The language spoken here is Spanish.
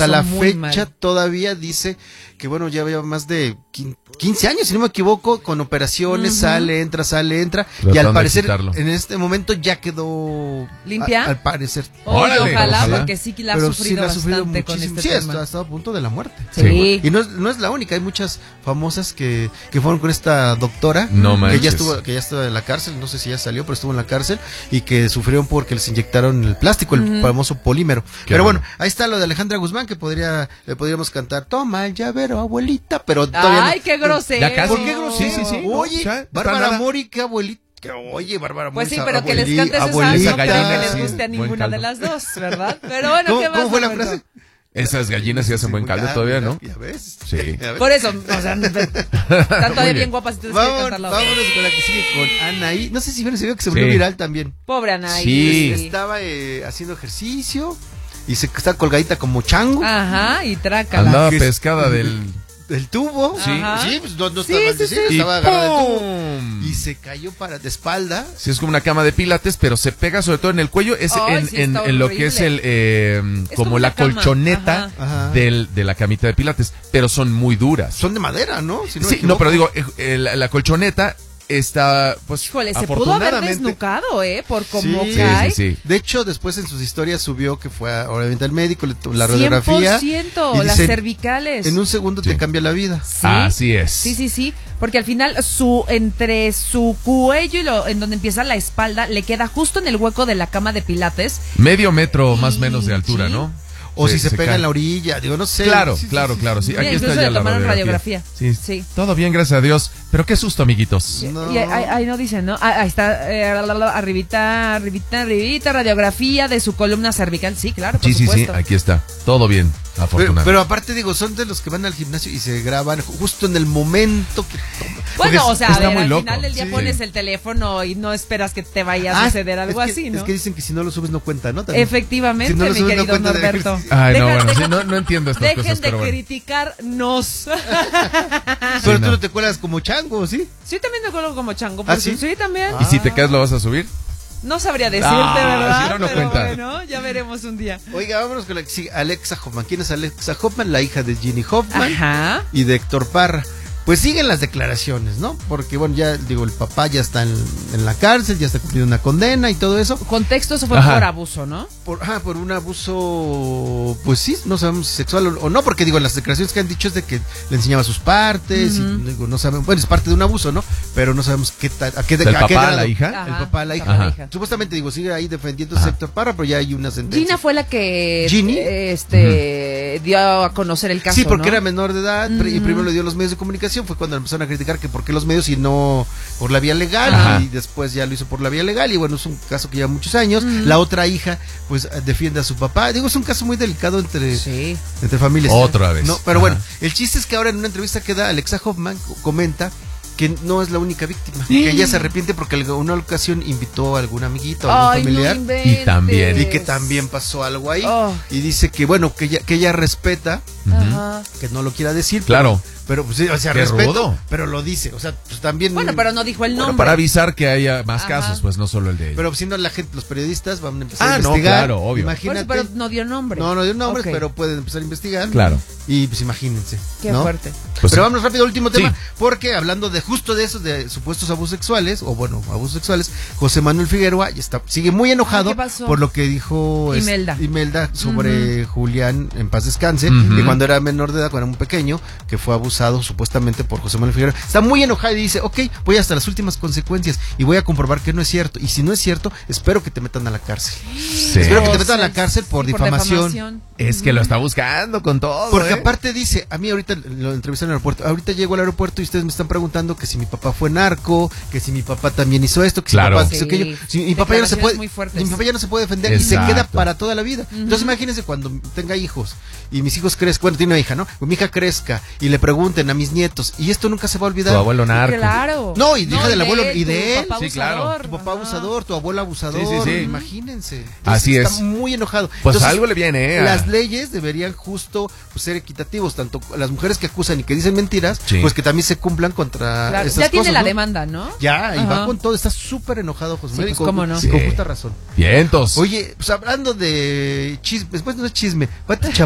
Hasta la fecha todavía dice que bueno, ya lleva más de 15 años, si no me equivoco, con operaciones, sale, entra, y al parecer en este momento ya quedó limpia. Al parecer. Ojalá, porque sí que la ha sufrido bastante con este tema. Ha estado a punto de la muerte. Sí. Y no es la única, hay muchas famosas que fueron con esta doctora, que ya estuvo en la cárcel, no sé si ya salió, pero estuvo en la cárcel, y que sufrieron porque les inyectaron el plástico, el famoso polímero. Pero bueno, ahí está lo de Alejandra Guzmán, que le podríamos cantar, toma el llavero, abuelita, pero todavía Ay, qué grosero. Ya casi. ¿Por qué grosero? Sí. Oye, No, Bárbara Mori, qué abuelita. Oye, Bárbara Mori. Pues sí, pero que les cantes esa no creo que les guste a ninguna de las dos, ¿verdad? Pero bueno, ¿qué más? ¿Cómo fue la frase? Esas gallinas sí hacen buen caldo todavía, ¿no? Ya ves. Sí. Por eso, o sea, están todavía bien guapas. Vámonos con la que sigue, con Anaí. No sé si vieron ese video que se volvió viral también. Pobre Anaí. Sí. Estaba haciendo ejercicio y se está colgadita como chango. Ajá, y trácala. Andaba pescada del tubo. Sí. Pues no estaba mal decir, estaba agarrada del tubo. Y se cayó de espalda. Sí, es como una cama de pilates, pero se pega sobre todo en el cuello, es en lo que es como la colchoneta de la camita de pilates, pero son muy duras. Son de madera, ¿no? Pero digo, la colchoneta está, pues, híjole, se pudo haber desnucado, por cómo cae. Sí. De hecho, después en sus historias subió que fue obviamente al médico, la radiografía. 100%, las cervicales. En un segundo te cambia la vida. ¿Sí? Así es. Sí, porque al final entre su cuello y en donde empieza la espalda, le queda justo en el hueco de la cama de pilates. Medio metro más o menos de altura, ¿no? O si se pega en la orilla, digo, no sé. Claro. Sí. Aquí está ya la radiografía. Sí. Todo bien, gracias a Dios. Pero qué susto, amiguitos. No. Y ahí no dicen, ¿no? Ahí está, arribita, radiografía de su columna cervical. Sí, claro, por supuesto. Sí, aquí está. Todo bien, afortunadamente. Pero aparte, digo, son de los que van al gimnasio y se graban justo en el momento que toman. Bueno, o sea, al loco. final del día pones el teléfono y no esperas que te vaya a suceder algo así, ¿no? Es que dicen que si no lo subes no cuenta, ¿no? También. Efectivamente, mi querido Norberto. Ay, no entiendo estas cosas, pero bueno. Dejen de criticarnos. Pero tú no te cuelas como chango, ¿sí? Sí, también me cuelgo como chango. ¿Sí? Sí, también. ¿Y si te caes lo vas a subir? No sabría decirte, ¿verdad? Si no pero cuenta. Bueno, ya veremos un día. Oiga, vámonos con la que sigue, Alexa Hoffman. ¿Quién es Alexa Hoffman? La hija de Ginny Hoffman. Ajá. Y de Héctor Parra. Pues siguen las declaraciones, ¿no? Porque, bueno, ya digo, el papá ya está en la cárcel, ya está cumpliendo una condena y todo eso. Contexto, eso fue por abuso, ¿no? Por un abuso, pues sí, no sabemos si sexual o no, porque digo, las declaraciones que han dicho es de que le enseñaba sus partes, y digo, no sabemos, bueno, es parte de un abuso, ¿no? Pero no sabemos qué tal, a qué ¿El papá a la hija? El papá a la hija. Supuestamente, digo, sigue ahí defendiendo a Héctor Parra, pero ya hay una sentencia. Gina fue la que dio a conocer el caso, sí, porque ¿no? era menor de edad, y primero le dio los medios de comunicación, fue cuando empezaron a criticar que por qué los medios y no por la vía legal, y después ya lo hizo por la vía legal, y bueno, es un caso que lleva muchos años. La otra hija pues defiende a su papá, digo, es un caso muy delicado entre familias. Otra vez. No, pero bueno, el chiste es que ahora en una entrevista que da Alexa Hoffman comenta que no es la única víctima, que ella se arrepiente porque en una ocasión invitó a algún amiguito, a algún familiar, y que también pasó algo ahí, y dice que bueno, que ella respeta, que no lo quiera decir, claro, pero pues, o sea, respeto, pero lo dice, o sea, pues también. Bueno, pero no dijo el nombre. Para avisar que haya más casos, pues no solo el de ella. Pero siendo la gente, los periodistas van a empezar a investigar. No, claro, obvio. Imagínate. Pero no dio nombre. No dio nombres, pero pueden empezar a investigar. Claro. Y pues imagínense. Qué fuerte. Pues pero vámonos rápido al último tema, porque hablando de justo de esos, de supuestos abusos sexuales, abusos sexuales, José Manuel Figueroa sigue muy enojado por lo que dijo Imelda sobre Julián, en paz descanse, que cuando era menor de edad, cuando era muy pequeño, que fue abusado supuestamente por José Manuel Figueroa. Está muy enojado y dice, voy hasta las últimas consecuencias y voy a comprobar que no es cierto, y si no es cierto, espero que te metan a la cárcel. Espero que te metan a la cárcel por difamación. Es que lo está buscando con todo. Porque aparte dice, a mí ahorita lo entrevisté en el aeropuerto, ahorita llego al aeropuerto y ustedes me están preguntando que si mi papá fue narco, que si mi papá también hizo esto, que si mi papá hizo aquello. Si mi papá ya no se puede, defender. Exacto. Y se queda para toda la vida. Entonces imagínense cuando tenga hijos y mis hijos crezcan, bueno, tiene una hija, ¿no? Mi hija crezca y le pregunten a mis nietos, y esto nunca se va a olvidar. Tu abuelo narco. Claro. No, y hija del abuelo y de él. Sí, claro. Tu papá abusador, tu abuelo abusador. Sí. Imagínense. Así está muy enojado. Pues entonces, algo le viene, Las leyes deberían justo ser equitativos, tanto las mujeres que acusan y que dicen mentiras, pues que también se cumplan contra esas cosas. Ya tiene la demanda, ¿no? Ya, y va con todo, está súper enojado José Manuel. Pues, ¿cómo no? Con justa razón. Vientos. Oye, pues hablando de chisme, después no es chisme,